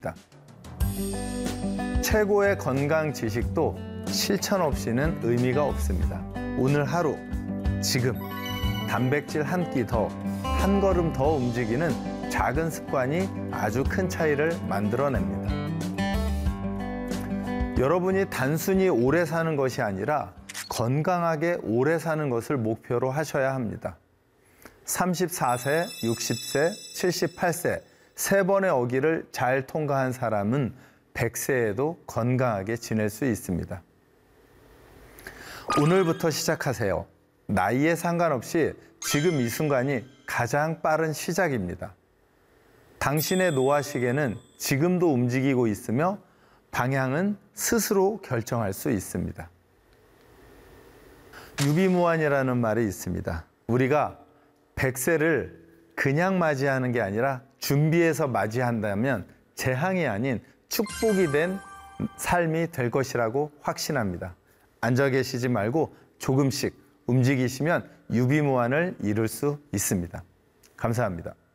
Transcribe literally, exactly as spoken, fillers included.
최고의 건강 지식도 실천 없이는 의미가 없습니다. 오늘 하루, 지금 단백질 한 끼 더, 한 걸음 더 움직이는 작은 습관이 아주 큰 차이를 만들어냅니다. 여러분이 단순히 오래 사는 것이 아니라 건강하게 오래 사는 것을 목표로 하셔야 합니다. 삼십사 세, 육십 세, 칠십팔 세, 세 번의 어기를 잘 통과한 사람은 백 세에도 건강하게 지낼 수 있습니다. 오늘부터 시작하세요. 나이에 상관없이 지금 이 순간이 가장 빠른 시작입니다. 당신의 노화 시계는 지금도 움직이고 있으며 방향은 스스로 결정할 수 있습니다. 유비무환이라는 말이 있습니다. 우리가 백 세를 그냥 맞이하는 게 아니라 준비해서 맞이한다면 재앙이 아닌 축복이 된 삶이 될 것이라고 확신합니다. 앉아 계시지 말고 조금씩 움직이시면 유비무환을 이룰 수 있습니다. 감사합니다.